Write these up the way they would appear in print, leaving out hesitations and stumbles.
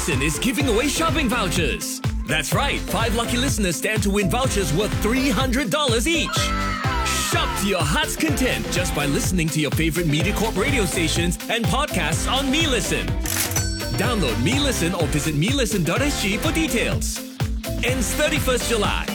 Listen is giving away shopping vouchers. That's right, 5 lucky listeners stand to win vouchers worth $300 each. Shop to your heart's content just by listening to your favorite MediaCorp radio stations and podcasts on MeListen. Download MeListen or visit melisten.sg for details. Ends 31st July.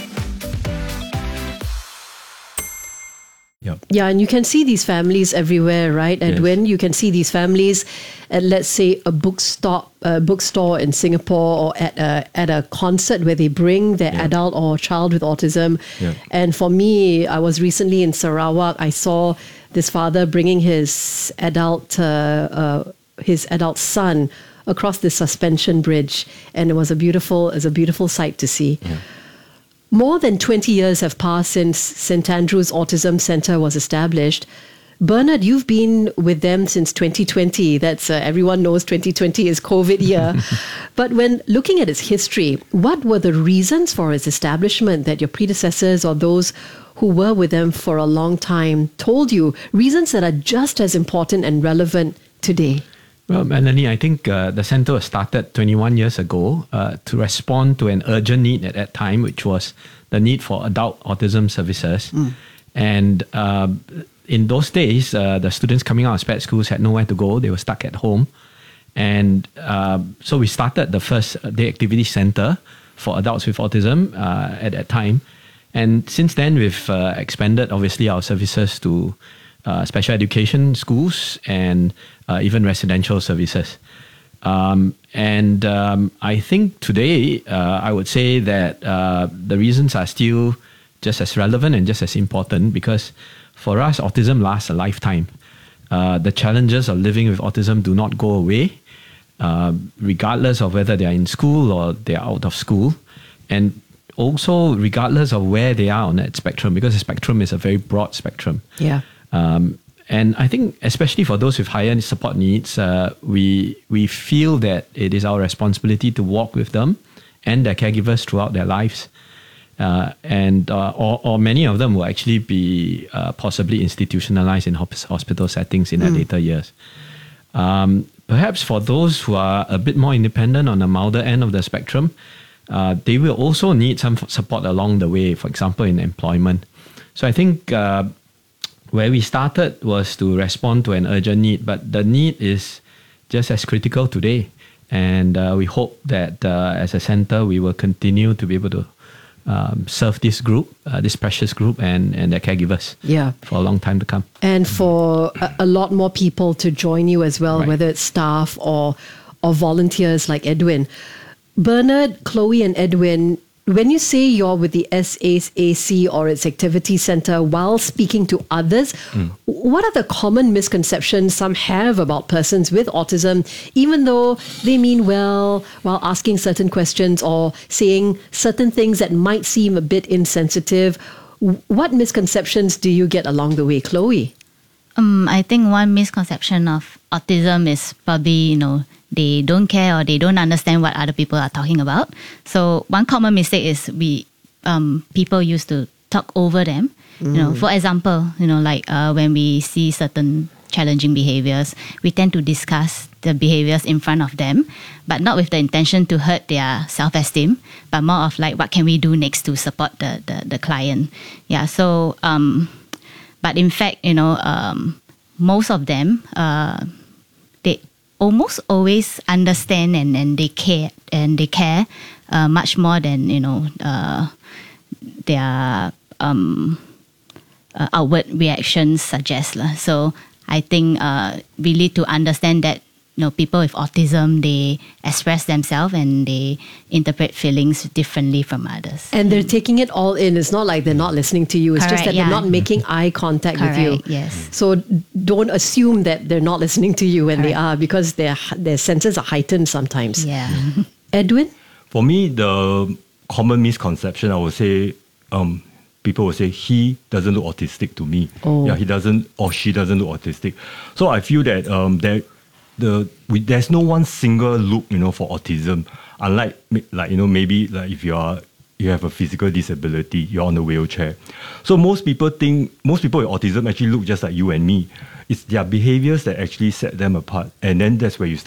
Yeah, and you can see these families everywhere, right? And when you can see these families at, let's say, a bookstore in Singapore, or at a concert where they bring their adult or child with autism. Yeah. And for me, I was recently in Sarawak. I saw this father bringing his adult son across the suspension bridge, and it was a beautiful sight to see. Yeah. More than 20 years have passed since St. Andrew's Autism Centre was established. Bernard, you've been with them since 2020. That's everyone knows 2020 is COVID year. But when looking at its history, what were the reasons for its establishment that your predecessors or those who were with them for a long time told you? Reasons that are just as important and relevant today. Well, Melanie, I think the centre was started 21 years ago to respond to an urgent need at that time, which was the need for adult autism services. And in those days, the students coming out of SPED schools had nowhere to go. They were stuck at home. And so we started the first day activity centre for adults with autism at that time. And since then, we've expanded, obviously, our services to special education schools and even residential services. I think today, I would say that the reasons are still just as relevant and just as important, because for us, autism lasts a lifetime. The challenges of living with autism do not go away, regardless of whether they're in school or they're out of school. And also regardless of where they are on that spectrum, because the spectrum is a very broad spectrum. Yeah. And I think especially for those with higher support needs, we feel that it is our responsibility to walk with them and their caregivers throughout their lives. Or many of them will actually be possibly institutionalized in hospital settings in their later years. Perhaps for those who are a bit more independent on the milder end of the spectrum, they will also need some support along the way, for example, in employment. So I think where we started was to respond to an urgent need, but the need is just as critical today. And we hope that as a centre, we will continue to be able to serve this group, this precious group, and their caregivers for a long time to come. And for a lot more people to join you as well, whether it's staff or volunteers like Edwin. Bernard, Chloe and Edwin, when you say you're with the SAAC or its activity centre while speaking to others, what are the common misconceptions some have about persons with autism, even though they mean well while asking certain questions or saying certain things that might seem a bit insensitive? What misconceptions do you get along the way, Chloe? I think one misconception of autism is probably, they don't care or they don't understand what other people are talking about. So one common mistake is people used to talk over them. For example, when we see certain challenging behaviors, we tend to discuss the behaviors in front of them, but not with the intention to hurt their self-esteem, but more of like, what can we do next to support the client? Yeah. So, but in fact, most of them, they almost always understand and they care much more than their outward reactions suggest. So I think really to understand that people with autism, they express themselves and they interpret feelings differently from others. And they're taking it all in. It's not like they're not listening to you. It's just that they're not making eye contact with you. Yes. So don't assume that they're not listening to you when they are, because their senses are heightened sometimes. Yeah. Edwin? For me, the common misconception, I would say, people will say, he doesn't look autistic to me. Yeah, he doesn't, or she doesn't look autistic. So I feel that there's no one single look, for autism. Unlike, maybe if you have a physical disability, you're on a wheelchair. So most people with autism actually look just like you and me. It's their behaviors that actually set them apart, and then that's where you start